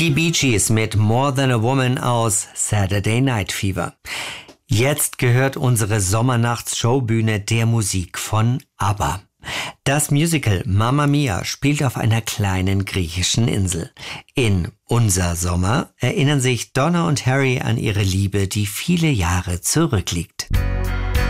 Die Bee Gees mit More Than a Woman aus Saturday Night Fever. Jetzt gehört unsere Sommernachts-Showbühne der Musik von ABBA. Das Musical Mamma Mia spielt auf einer kleinen griechischen Insel. In Unser Sommer erinnern sich Donna und Harry an ihre Liebe, die viele Jahre zurückliegt.